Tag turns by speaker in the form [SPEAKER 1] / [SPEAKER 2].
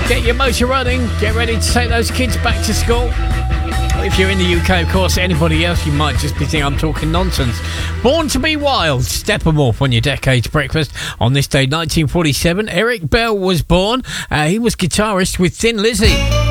[SPEAKER 1] Get your motor running. Get ready to take those kids back to school. If you're in the UK, of course, anybody else, you might just be thinking I'm talking nonsense. Born to be Wild, Steppenwolf on your Decades Breakfast. On this day, 1947, Eric Bell was born. He was guitarist with Thin Lizzy.